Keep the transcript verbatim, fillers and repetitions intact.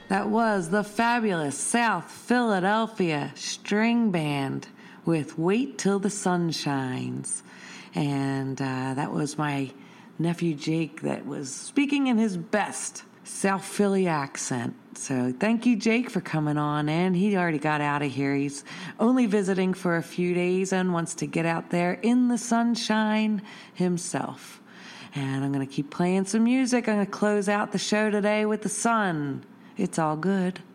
That was the fabulous South Philadelphia String Band with Wait Till the Sun Shines. And uh, that was my nephew Jake that was speaking in his best South Philly accent. So thank you, Jake, for coming on in. He already got out of here. He's only visiting for a few days and wants to get out there in the sunshine himself. And I'm going to keep playing some music. I'm going to close out the show today with The Sun. It's All Good.